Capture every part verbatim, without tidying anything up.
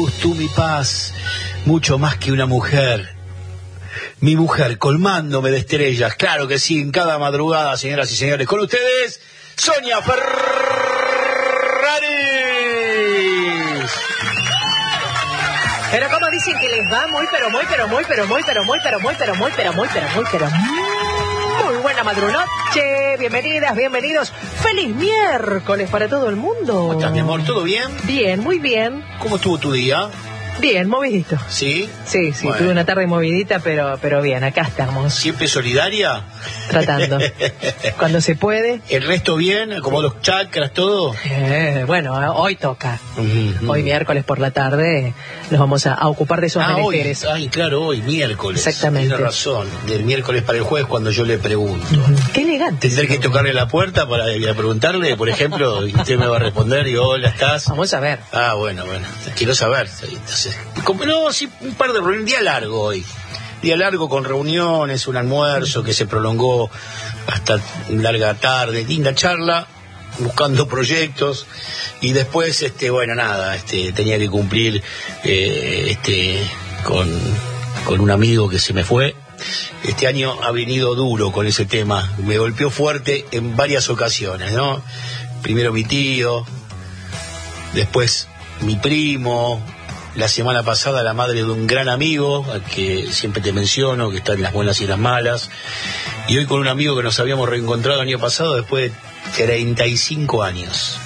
luz, tú mi paz, mucho más que una mujer. Mi mujer colmándome de estrellas, claro que sí, en cada madrugada, señoras y señores, con ustedes, Sonia Ferraris. Pero como dicen que les va muy, pero muy, pero muy, pero muy, pero muy, pero muy, pero muy, pero muy, pero muy, pero muy buena madrunoche. Bienvenidas, bienvenidos. ¡Feliz miércoles para todo el mundo! ¿Cómo estás, mi amor? ¿Todo bien? Bien, muy bien. ¿Cómo estuvo tu día? Bien, movidito. ¿Sí? Sí, sí, bueno. Tuve una tarde movidita, pero pero bien, acá estamos. ¿Siempre solidaria? Tratando. Cuando se puede. ¿El resto bien? ¿Como los chakras, todo? Eh, bueno, hoy toca. Uh-huh. Hoy miércoles por la tarde nos vamos a, a ocupar de esos ah, menesteres. Hoy, ay, claro, hoy, miércoles. Exactamente. Tiene razón. Del miércoles para el jueves cuando yo le pregunto. Uh-huh. Qué elegante. Tendré que tocarle la puerta para preguntarle, por ejemplo, y usted me va a responder, y hola, ¿estás? Vamos a ver. Ah, bueno, bueno. Quiero saber. Entonces, como, no, sí, un par de reuniones, un día largo hoy. Día largo con reuniones, un almuerzo que se prolongó hasta larga tarde, linda charla, buscando proyectos, y después, este, bueno, nada, este, tenía que cumplir, eh, este, con, con un amigo que se me fue. Este año ha venido duro con ese tema, me golpeó fuerte en varias ocasiones, ¿no? Primero mi tío, después mi primo, la semana pasada la madre de un gran amigo, al que siempre te menciono, que está en las buenas y las malas, y hoy con un amigo que nos habíamos reencontrado el año pasado después de treinta y cinco años,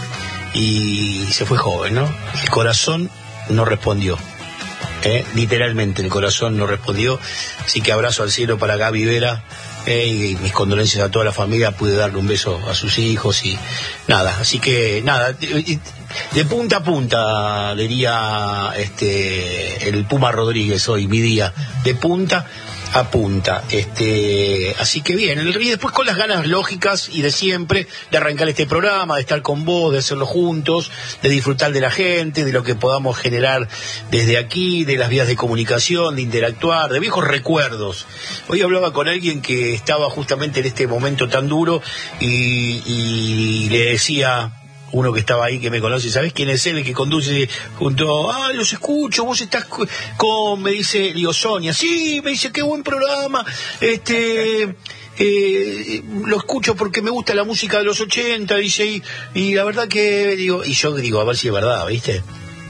y se fue joven, ¿no? El corazón no respondió. Eh, literalmente el corazón no respondió, así que abrazo al cielo para Gaby Vera, eh, y mis condolencias a toda la familia. Pude darle un beso a sus hijos y nada, así que nada, de, de punta a punta diría este el Puma Rodríguez hoy, mi día, de punta a punta, este, así que bien, y después con las ganas lógicas y de siempre de arrancar este programa, de estar con vos, de hacerlo juntos, de disfrutar de la gente, de lo que podamos generar desde aquí, de las vías de comunicación, de interactuar, de viejos recuerdos. Hoy hablaba con alguien que estaba justamente en este momento tan duro y, y le decía, uno que estaba ahí que me conoce, ¿sabés quién es él? El que conduce junto, ah, los escucho, vos estás con, me dice, digo, Sonia, sí, me dice, qué buen programa, este, eh, lo escucho porque me gusta la música de los ochenta, dice, y, y la verdad que, digo, y yo digo, a ver si es verdad, ¿viste?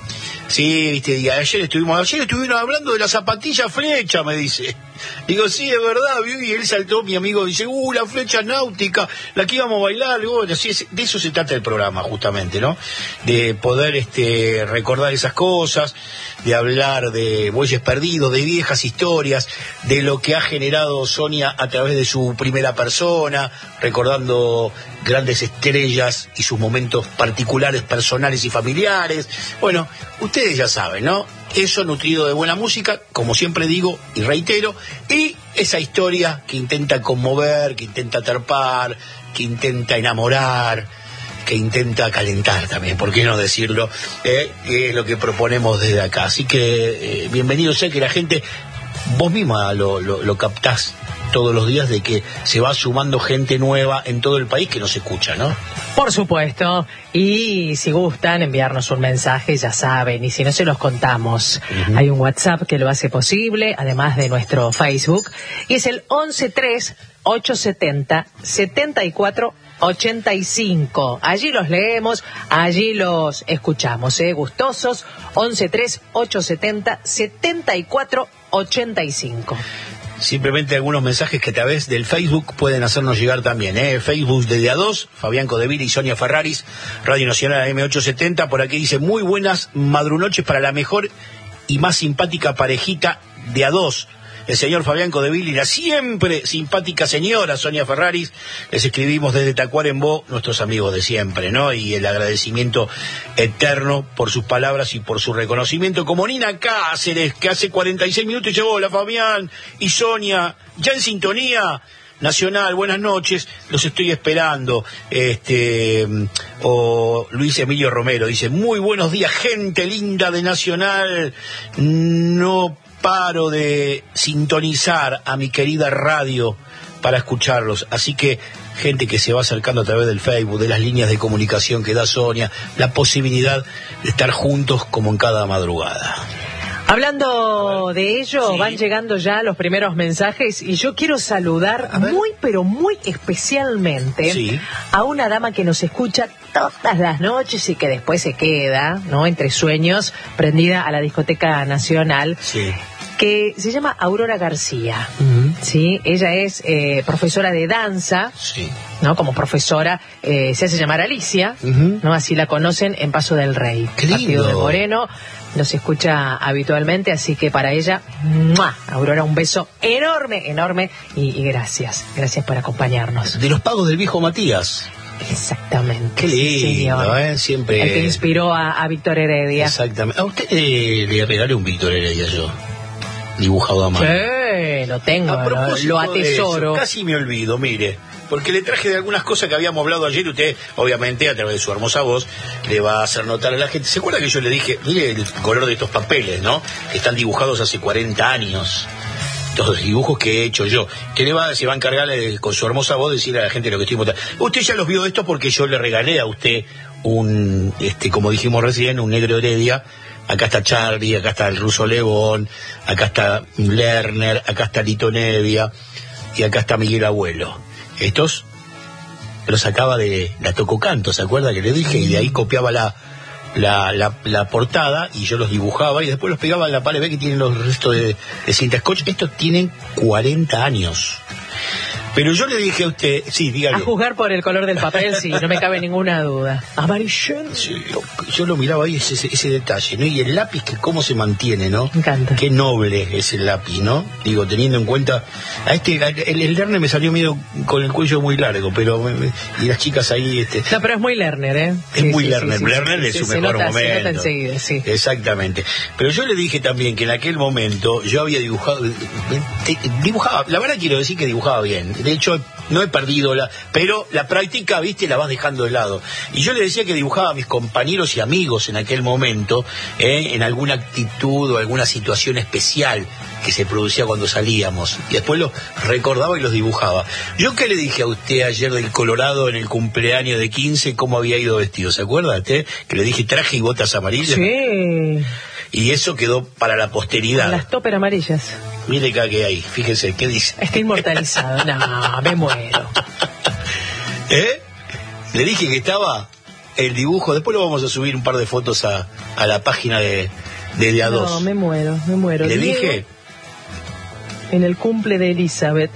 Sí, viste, y ayer estuvimos, ayer estuvieron hablando de la zapatilla flecha, me dice. Digo, sí, es verdad, y él saltó, mi amigo, dice, uh, la flecha náutica, la que íbamos a bailar, bueno, sí, de eso se trata el programa, justamente, ¿no? De poder este recordar esas cosas, de hablar de bueyes perdidos, de viejas historias, de lo que ha generado Sonia a través de su primera persona, recordando grandes estrellas y sus momentos particulares, personales y familiares. Bueno, ustedes ya saben, ¿no? Eso nutrido de buena música, como siempre digo y reitero, y esa historia que intenta conmover, que intenta atrapar, que intenta enamorar, que intenta calentar también, ¿por qué no decirlo? Eh, es lo que proponemos desde acá. Así que eh, bienvenido, sé que la gente, vos misma lo, lo, lo captás todos los días, de que se va sumando gente nueva en todo el país que nos escucha, ¿no? Por supuesto, y si gustan enviarnos un mensaje, ya saben, y si no se los contamos, uh-huh. Hay un WhatsApp que lo hace posible, además de nuestro Facebook, y es el once tres ochocientos setenta setenta y cuatro ochenta y cinco. Allí los leemos, allí los escuchamos, ¿eh? Gustosos, once tres ochocientos setenta setenta y cuatro ochenta y cinco. Simplemente algunos mensajes que a través del Facebook pueden hacernos llegar también, ¿eh? Facebook de D A dos, Fabián Codeville y Sonia Ferraris, Radio Nacional M ochocientos setenta, por aquí dice, muy buenas madrunoches para la mejor y más simpática parejita de A dos. El señor Fabián Codeville y la siempre simpática señora Sonia Ferraris. Les escribimos desde Tacuarembó, nuestros amigos de siempre, ¿no? Y el agradecimiento eterno por sus palabras y por su reconocimiento. Como Nina Cáceres, que hace cuarenta y seis minutos llegó. Hola, Fabián y Sonia, ya en sintonía. Nacional, buenas noches, los estoy esperando. Este, o Luis Emilio Romero dice, muy buenos días, gente linda de Nacional. No paro de sintonizar a mi querida radio para escucharlos. Así que gente que se va acercando a través del Facebook, de las líneas de comunicación que da Sonia, la posibilidad de estar juntos como en cada madrugada. Hablando de ello, sí. van llegando ya los primeros mensajes y yo quiero saludar muy, pero muy especialmente sí. a una dama que nos escucha todas las noches y que después se queda, ¿no?, entre sueños, prendida a la Discoteca Nacional. Sí. Que se llama Aurora García, uh-huh. ¿sí? Ella es eh, profesora de danza, sí. ¿no? Como profesora eh, se hace llamar Alicia, uh-huh. ¿no? Así la conocen en Paso del Rey, ¡qué lindo! Partido de Moreno, nos escucha habitualmente, así que para ella, ¡mua! Aurora, un beso enorme, enorme, y, y gracias, gracias por acompañarnos. De los pagos del viejo Matías. Exactamente. Qué lindo, sí, señor. ¿eh? Siempre. El que inspiró a, a Víctor Heredia. Exactamente. A usted eh, le regalé un Víctor Heredia yo. Dibujado a mano. Sí, lo tengo, A propósito lo atesoro. de eso, casi me olvido, mire, porque le traje de algunas cosas que habíamos hablado ayer y usted, obviamente, a través de su hermosa voz, le va a hacer notar a la gente. ¿Se acuerda que yo le dije, mire el color de estos papeles, ¿no? Que están dibujados hace cuarenta años. Estos dibujos que he hecho yo. Que le va, se va a encargar de, con su hermosa voz, decirle a la gente lo que estoy mostrando. Usted ya los vio esto porque yo le regalé a usted un, este, como dijimos recién, un negro Heredia. Acá está Charlie, acá está el ruso Lebón, acá está Lerner, acá está Lito Nevia y acá está Miguel Abuelo. Estos los sacaba de la Tococanto, ¿se acuerda que le dije? Y de ahí copiaba la, la, la, la portada y yo los dibujaba y después los pegaba en la pared. Ve que tienen los restos de, de cinta scotch. Estos tienen cuarenta años. Pero yo le dije a usted, sí, dígale. A juzgar por el color del papel, sí, no me cabe ninguna duda. Amarillento. Sí, yo lo miraba ahí, ese, ese detalle, ¿no? Y el lápiz, que cómo se mantiene, ¿no? Me encanta. Qué noble es el lápiz, ¿no? Digo, teniendo en cuenta, a este, el, el Lerner me salió medio con el cuello muy largo, pero, me, me, y las chicas ahí, este. No, pero es muy Lerner, ¿eh? Es sí, muy sí, Lerner, sí, sí, Lerner sí, es sí, su se mejor nota, momento. Se nota enseguida, sí. Exactamente. Pero yo le dije también que en aquel momento yo había dibujado, dibujaba, la verdad quiero decir que dibujaba bien. De hecho, no he perdido la, pero la práctica, viste, la vas dejando de lado. Y yo le decía que dibujaba a mis compañeros y amigos en aquel momento, eh, en alguna actitud o alguna situación especial que se producía cuando salíamos. Y después los recordaba y los dibujaba. Yo que le dije a usted ayer del Colorado en el cumpleaños de quince, cómo había ido vestido, ¿se acuerda usted? Que le dije traje y botas amarillas. Sí. Y eso quedó para la posteridad. Con las topper amarillas. Mire acá que hay, fíjese, ¿qué dice? Está inmortalizado. No, me muero. ¿Eh? Le dije que estaba el dibujo, después lo vamos a subir un par de fotos a, a la página de, de D A dos. No, me muero, me muero. Le Diego, dije... en el cumple de Elizabeth.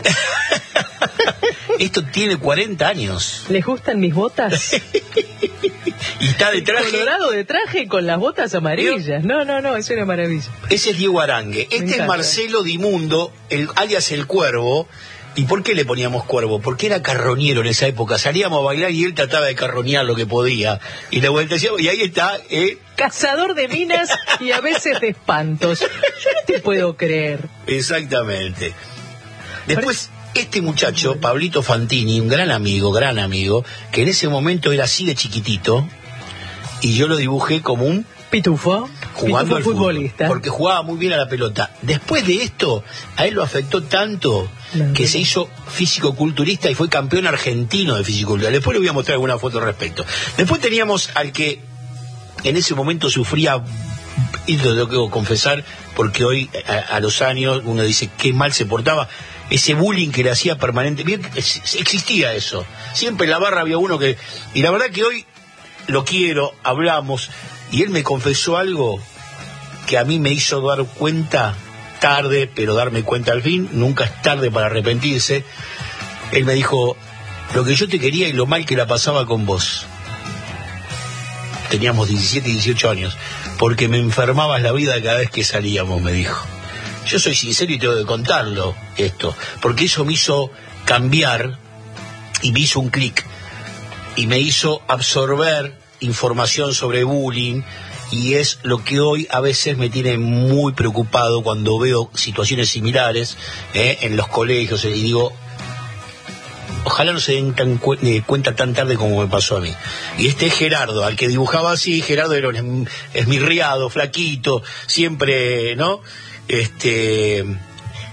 Esto tiene cuarenta años. ¿Les gustan mis botas? Y está de traje. Colorado de traje con las botas amarillas. No, no, no, es una maravilla. Ese es Diego Arangue. Este es Marcelo Dimundo, el, alias El Cuervo. ¿Y por qué le poníamos Cuervo? Porque era carroñero en esa época. Salíamos a bailar y él trataba de carroñar lo que podía. Y la vuelta decía, y ahí está, ¿eh? Cazador de minas y a veces de espantos. Yo no te puedo creer. Exactamente. Después, este muchacho, Pablito Fantini, un gran amigo, gran amigo, que en ese momento era así de chiquitito, y yo lo dibujé como un pitufo, jugando pitufo al futbolista, fútbol, porque jugaba muy bien a la pelota. Después de esto, a él lo afectó tanto no, que no. se hizo físico-culturista y fue campeón argentino de físico-culturista. Después le voy a mostrar alguna foto al respecto. Después teníamos al que en ese momento sufría, y lo tengo que confesar, porque hoy a, a los años uno dice qué mal se portaba, ese bullying que le hacía permanentemente, existía eso. Siempre en la barra había uno que... Y la verdad que hoy lo quiero, hablamos, y él me confesó algo que a mí me hizo dar cuenta, tarde, pero darme cuenta al fin, nunca es tarde para arrepentirse. Él me dijo, lo que yo te quería y lo mal que la pasaba con vos. Teníamos diecisiete y dieciocho años, porque me enfermabas la vida cada vez que salíamos, me dijo. Yo soy sincero y tengo que contarlo esto, porque eso me hizo cambiar y me hizo un clic y me hizo absorber información sobre bullying, y es lo que hoy a veces me tiene muy preocupado cuando veo situaciones similares eh, en los colegios, y digo, ojalá no se den tan cu- eh, cuenta tan tarde como me pasó a mí. Y este es Gerardo, al que dibujaba así. Gerardo era un esmirriado, flaquito, siempre, ¿no? Este,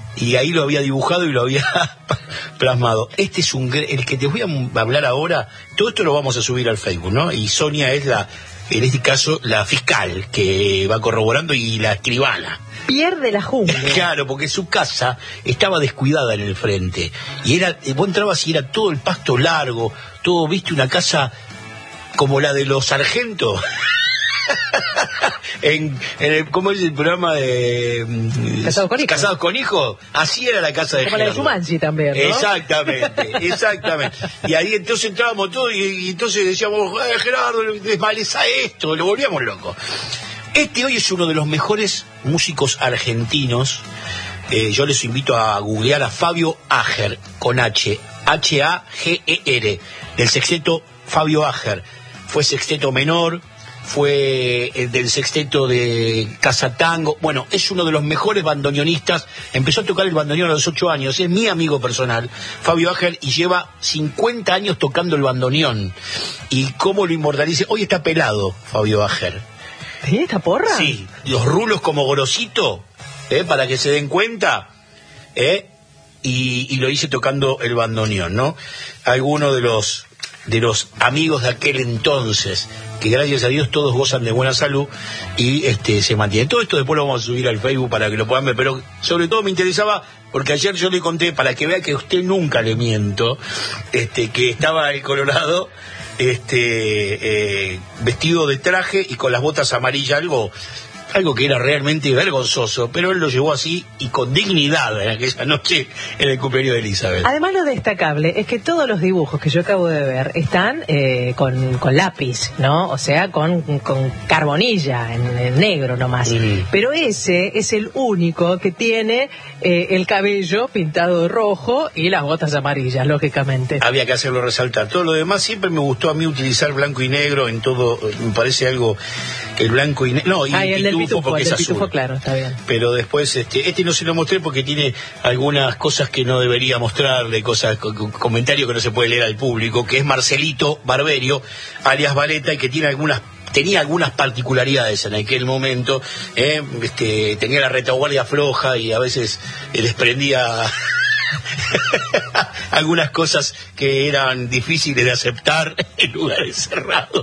y ahí lo había dibujado y lo había plasmado. Este es un, el que te voy a hablar ahora, todo esto lo vamos a subir al Facebook, ¿no? Y Sonia es la, en este caso, la fiscal que va corroborando y la escribana. Pierde la jungla. Claro, porque su casa estaba descuidada en el frente. Y era, vos entrabas y era todo el pasto largo, todo, viste, una casa como la de los sargentos. en, en el, ¿cómo es el programa de Casados con Hijos? Casados con Hijos, así era la casa de como Gerardo. La de Jumanji también, ¿no? Exactamente, exactamente. Y ahí entonces entrábamos todos y, y entonces decíamos, eh, Gerardo, desmaleza esto, lo volvíamos locos. Este hoy es uno de los mejores músicos argentinos. Eh, yo les invito a googlear a Fabio Ager, con H, H A G E R, del sexteto Fabio Ager. Fue sexteto menor, fue el del sexteto de Casa Tango. Bueno, es uno de los mejores bandoneonistas. Empezó a tocar el bandoneón a los ocho años. Es mi amigo personal, Fabio Ager, y lleva cincuenta años tocando el bandoneón. Y cómo lo inmortalice. Hoy está pelado, Fabio Ager. ¿Tiene esta porra? Sí, los rulos como Gorosito, ¿eh? Para que se den cuenta, ¿eh? Y, y lo hice tocando el bandoneón, ¿no? Algunos de los de los amigos de aquel entonces, que gracias a Dios todos gozan de buena salud y este se mantiene. Todo esto después lo vamos a subir al Facebook para que lo puedan ver, pero sobre todo me interesaba, porque ayer yo le conté, para que vea que a usted nunca le miento, este que estaba el Colorado este eh, vestido de traje y con las botas amarillas, algo algo que era realmente vergonzoso, pero él lo llevó así y con dignidad en aquella noche en el cumpleaños de Elizabeth. Además, lo destacable es que todos los dibujos que yo acabo de ver están eh, con, con lápiz, ¿no? O sea, con, con carbonilla, en, en negro nomás. Mm. Pero ese es el único que tiene eh, el cabello pintado de rojo y las botas amarillas, lógicamente. Había que hacerlo resaltar. Todo lo demás siempre me gustó a mí utilizar blanco y negro en todo, me parece algo, el blanco y negro. No, y ah, y el del pitufo, porque el es del pitufo, azul. Claro, está bien. Pero después, este, este no se lo mostré porque tiene algunas cosas que no debería mostrarle, cosas, comentarios que no se puede leer al público, que es Marcelito Barberio, alias Valeta, y que tiene algunas tenía algunas particularidades en aquel momento, eh, este, tenía la retaguardia floja y a veces eh, desprendía algunas cosas que eran difíciles de aceptar en lugares cerrados.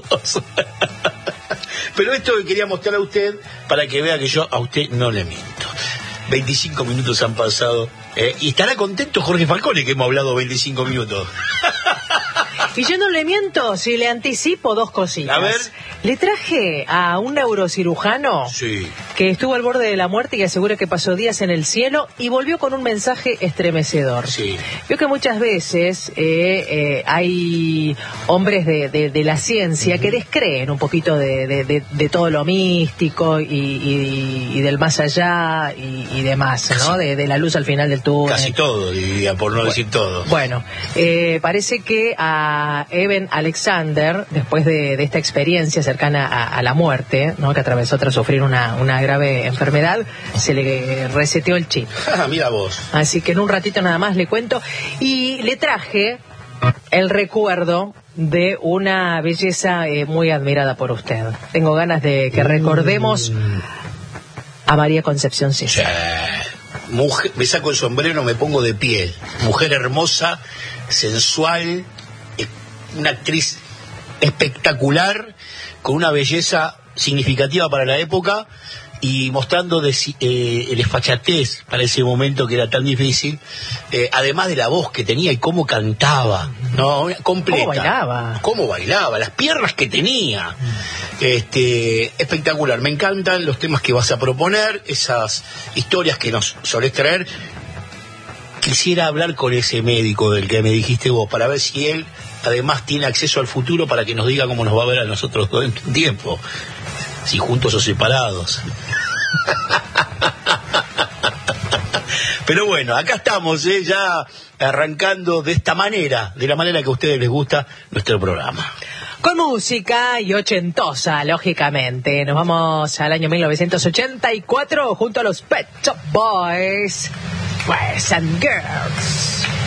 Pero esto que quería mostrar a usted para que vea que yo a usted no le miento. veinticinco minutos han pasado eh, y estará contento Jorge Falcone que hemos hablado veinticinco minutos. Y yo no le miento si le anticipo dos cositas. A ver. Le traje a un neurocirujano sí. que estuvo al borde de la muerte y asegura que pasó días en el cielo y volvió con un mensaje estremecedor. Sí. Veo que muchas veces eh, eh, hay hombres de, de, de la ciencia uh-huh. que descreen un poquito de, de, de, de todo lo místico y, y, y del más allá y, y demás, ¿no? De, de la luz al final del túnel. Casi todo, diría, por no bueno, decir todo. Bueno, eh, parece que a Eben Alexander, después de, de esta experiencia cercana a, a la muerte, ¿no? Que atravesó tras sufrir una, una grave enfermedad, se le reseteó el chip. Ah, mira vos. Así que en un ratito nada más le cuento. Y le traje el recuerdo de una belleza eh, muy admirada por usted. Tengo ganas de que recordemos a María Concepción César. Sí. Mujer, me saco el sombrero, me pongo de pie. Mujer hermosa, sensual, una actriz espectacular, con una belleza significativa para la época y mostrando de, eh, el desfachatez para ese momento que era tan difícil, eh, además de la voz que tenía y cómo cantaba, ¿no? Completa. ¿Cómo bailaba? Cómo bailaba, las piernas que tenía. Este, espectacular. Me encantan los temas que vas a proponer, esas historias que nos solés traer. Quisiera hablar con ese médico del que me dijiste vos, para ver si él además tiene acceso al futuro para que nos diga cómo nos va a ver a nosotros todo el tiempo, si juntos o separados. Pero bueno, acá estamos, ¿eh? Ya arrancando de esta manera, de la manera que a ustedes les gusta nuestro programa. Con música y ochentosa, lógicamente. Nos vamos al año mil novecientos ochenta y cuatro junto a los Pet Shop Boys, Boys and Girls.